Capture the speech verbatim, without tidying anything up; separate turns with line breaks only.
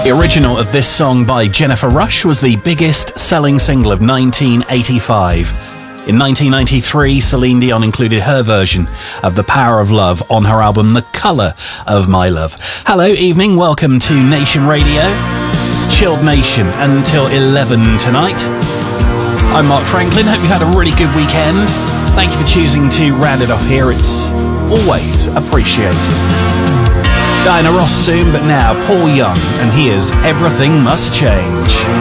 The original of this song by Jennifer Rush was the biggest selling single of nineteen eighty-five. In nineteen ninety-three, Celine Dion included her version of The Power of Love on her album The Colour of My Love. Hello, evening, welcome to Nation Radio. It's Chilled Nation until eleven tonight. I'm Mark Franklin, hope you had a really good weekend. Thank you for choosing to round it off here, it's always appreciated. Diana Ross soon, but now Paul Young, and here's Everything Must Change.